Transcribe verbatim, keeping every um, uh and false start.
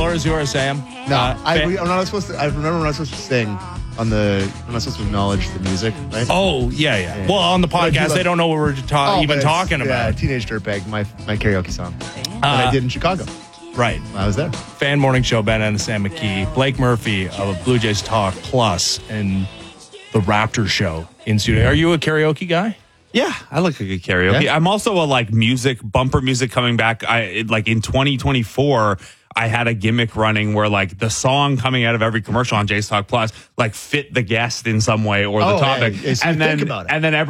floor is yours, Sam. No, Uh, I, fa- we, I'm not supposed to. I remember we're not supposed to sing on the. I'm not supposed to acknowledge the music, right? Oh, yeah, yeah, Yeah. Well, on the But I do podcast, love- they don't know what we're ta- Oh, but even it's- talking about. Yeah, Teenage Dirtbag, my my karaoke song that Uh, I did in Chicago. Right. I was there. Fan Morning Show, Ben and Sam McKee, Blake Murphy of Blue Jays Talk Plus, and the Raptor Show in studio. Are you a karaoke guy? Yeah, I like a good karaoke. Yeah. I'm also a like music, bumper music coming back. I it, like in twenty twenty-four, I had a gimmick running where like the song coming out of every commercial on Jays Talk Plus like fit the guest in some way or the Oh, yeah, topic. yeah, so you and think then about it. and then every